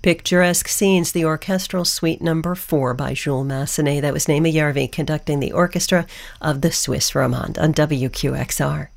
Picturesque Scenes, the Orchestral Suite Number 4 by Jules Massenet. That was Naima Järvi conducting the orchestra of the Swiss Romande on WQXR.